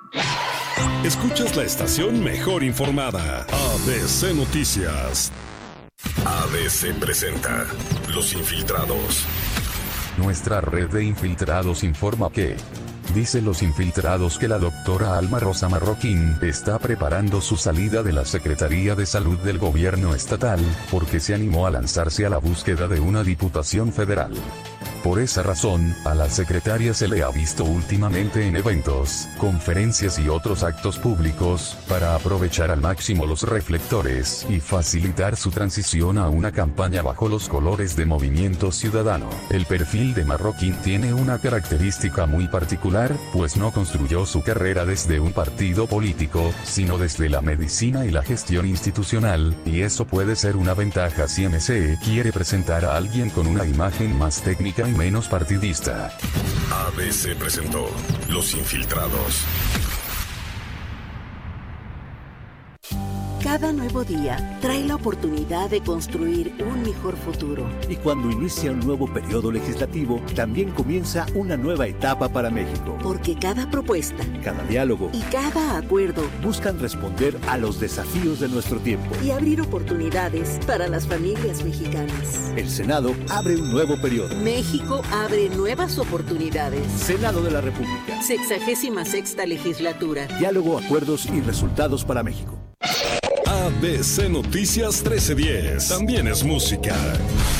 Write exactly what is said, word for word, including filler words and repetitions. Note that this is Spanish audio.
Escuchas la estación mejor informada, A B C Noticias. A B C presenta Los Infiltrados. Nuestra red de infiltrados informa que... Dice Los Infiltrados que la doctora Alma Rosa Marroquín está preparando su salida de la Secretaría de Salud del gobierno estatal, porque se animó a lanzarse a la búsqueda de una diputación federal. Por esa razón, a la secretaria se le ha visto últimamente en eventos, conferencias y otros actos públicos, para aprovechar al máximo los reflectores y facilitar su transición a una campaña bajo los colores de Movimiento Ciudadano. El perfil de Marroquín tiene una característica muy particular, pues no construyó su carrera desde un partido político, sino desde la medicina y la gestión institucional, y eso puede ser una ventaja si M C E quiere presentar a alguien con una imagen más técnica y menos partidista. A B C presentó Los Infiltrados. Cada nuevo día trae la oportunidad de construir un mejor futuro. Y cuando inicia un nuevo periodo legislativo, también comienza una nueva etapa para México. Porque cada propuesta, cada diálogo y cada acuerdo buscan responder a los desafíos de nuestro tiempo y abrir oportunidades para las familias mexicanas. El Senado abre un nuevo periodo. México abre nuevas oportunidades. Senado de la República. Sexagésima sexta legislatura. Diálogo, acuerdos y resultados para México. A B C Noticias trece diez. También es música.